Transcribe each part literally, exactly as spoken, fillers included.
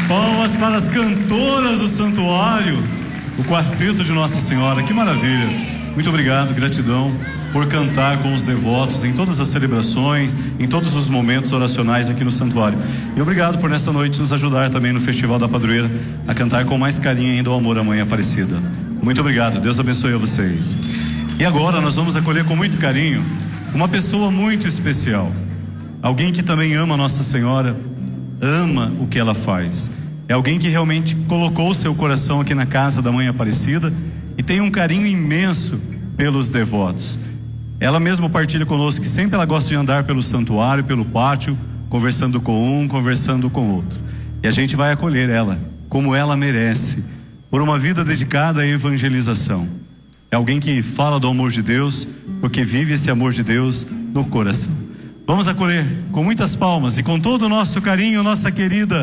Palmas para as cantoras do santuário, o quarteto de Nossa Senhora. Que maravilha. Muito obrigado, gratidão por cantar com os devotos em todas as celebrações, em todos os momentos oracionais aqui no santuário. E obrigado por nesta noite nos ajudar também no Festival da Padroeira a cantar com mais carinho ainda o Amor à Mãe Aparecida. Muito obrigado, Deus abençoe a vocês. E agora nós vamos acolher com muito carinho uma pessoa muito especial, alguém que também ama Nossa Senhora, ama o que ela faz. É alguém que realmente colocou o seu coração aqui na casa da Mãe Aparecida e tem um carinho imenso pelos devotos. Ela mesma partilha conosco que sempre ela gosta de andar pelo santuário, pelo pátio, conversando com um, conversando com outro. E a gente vai acolher ela, como ela merece, por uma vida dedicada à evangelização. É alguém que fala do amor de Deus, porque vive esse amor de Deus no coração. Vamos acolher com muitas palmas e com todo o nosso carinho, nossa querida.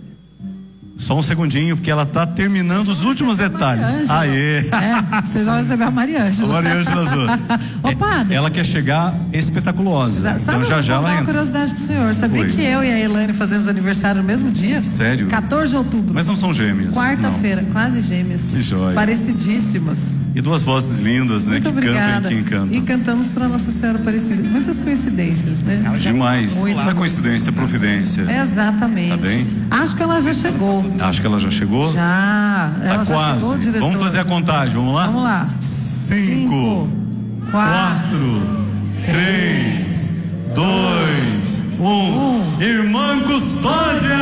Só um segundinho, porque ela está terminando os últimos detalhes. Aê! É, vocês vão receber a Maria Ângela. A Maria Ângela Azul. Ô, padre. Ela quer chegar espetaculosa. Sabe, então já já ela uma entra. curiosidade pro senhor. Sabia Oi. que eu e a Elaine fazemos aniversário no mesmo dia? Sério? quatorze de outubro. Mas não são gêmeas. Quarta-feira, quase gêmeas. Que joia. Parecidíssimas. E duas vozes lindas, né? Muito que obrigada. cantam e que encantam. E cantamos para Nossa Senhora Aparecida. Muitas coincidências, né? Demais. Muito. Não é coincidência, é providência. Exatamente. Tá bem? Acho que ela já chegou. Acho que ela já chegou. Já. Tá Ela já quase. chegou, diretor. Vamos fazer a contagem, vamos lá? Vamos lá. Cinco, quatro, três, dois, um. Irmã Custódia!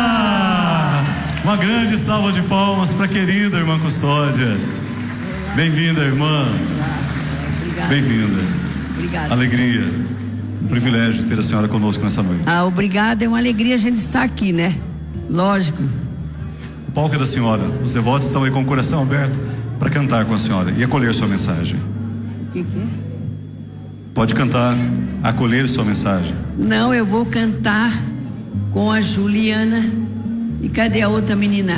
Uma grande salva de palmas para a querida irmã Custódia. Bem-vinda, irmã. Obrigada. Bem-vinda. Obrigada. Alegria. Um privilégio ter a senhora conosco nessa noite. Ah, obrigada. É uma alegria a gente estar aqui, né? Lógico. O palco é da senhora. Os devotos estão aí com o coração aberto para cantar com a senhora e acolher sua mensagem. O que, que é? Pode cantar, acolher sua mensagem. Não, eu vou cantar com a Juliana. E cadê a outra menina?